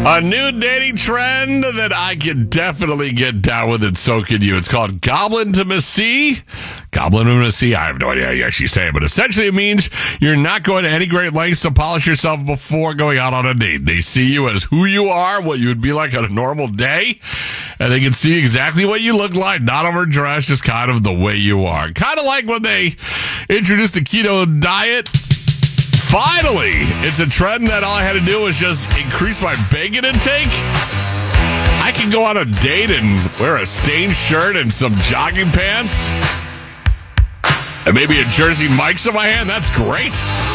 A new dating trend that I can definitely get down with, and so can you. It's called Goblin Intimacy. Goblin Intimacy, I have no idea how you actually say it, but essentially it means you're not going to any great lengths to polish yourself before going out on a date. They see you as who you are, what you would be like on a normal day, and they can see exactly what you look like, not overdressed, just kind of the way you are. Kind of like when they introduced the keto diet. Finally, it's a trend that all I had to do was just increase my bacon intake. I can go on a date and wear a stained shirt and some jogging pants and maybe a Jersey Mike's in my hand. That's great.